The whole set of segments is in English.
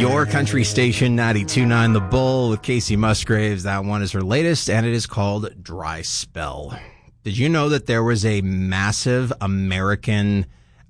Your country station, 92.9 The Bull with Casey Musgraves. That one is her latest, and it is called Dry Spell. Did you know that there was a massive American,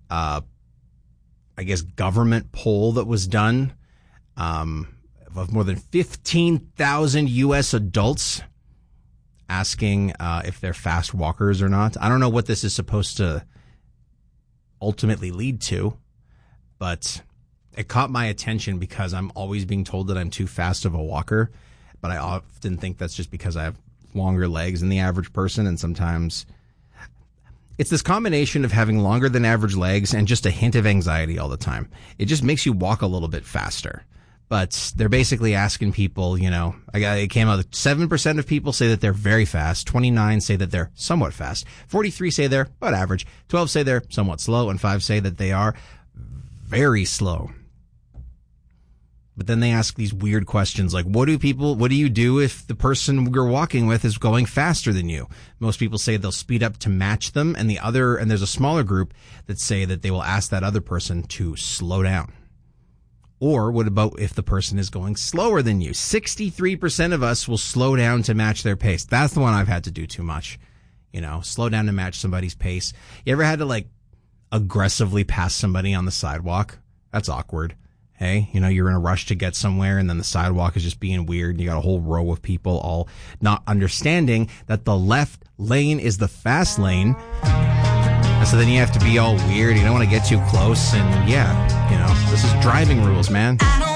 government poll that was done of more than 15,000 U.S. adults asking if they're fast walkers or not? I don't know what this is supposed to ultimately lead to, but it caught my attention because I'm always being told that I'm too fast of a walker, but I often think that's just because I have longer legs than the average person, and sometimes it's this combination of having longer than average legs and just a hint of anxiety all the time. It just makes you walk a little bit faster. But they're basically asking people, it came out that 7% of people say that they're very fast, 29 say that they're somewhat fast, 43 say they're about average, 12 say they're somewhat slow, and 5 say that they are very slow. But then they ask these weird questions like, what do you do if the person you're walking with is going faster than you? Most people say they'll speed up to match them, and there's a smaller group that say that they will ask that other person to slow down. Or what about if the person is going slower than you? 63% of us will slow down to match their pace. That's the one I've had to do too much. Slow down to match somebody's pace. You ever had to aggressively pass somebody on the sidewalk? That's awkward. Hey, you're in a rush to get somewhere and then the sidewalk is just being weird. You got a whole row of people all not understanding that the left lane is the fast lane. And so then you have to be all weird. You don't want to get too close. And this is driving rules, man.